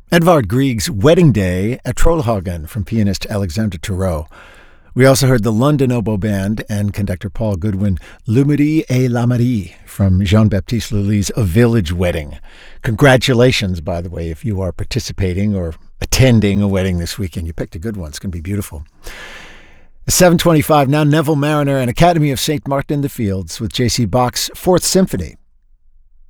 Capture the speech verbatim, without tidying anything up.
Edvard Grieg's Wedding Day at Trollhagen from pianist Alexander Thoreau. We also heard the London Oboe Band and conductor Paul Goodwin, Le Marie et la Marie from Jean-Baptiste Lully's A Village Wedding. Congratulations, by the way, if you are participating or attending a wedding this weekend. You picked a good one. It's going to be beautiful. seven twenty-five now, Neville Marriner and Academy of Saint Martin in the Fields with J C Bach's Fourth Symphony.